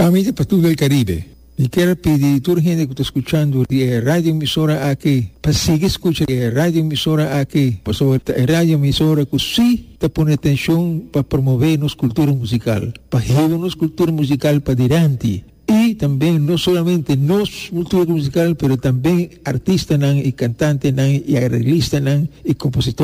Amiga para todo el Caribe, y quiero pedir a toda la gente que está escuchando de radio emisora aquí, para seguir escuchando radio emisora aquí, por sobre radio emisora que sí te pone atención para promover nuestra cultura musical, para llevar nuestra cultura musical para adelante. Y también no solamente nuestra cultura musical, pero también artistas y cantantes y arreglistas y compositores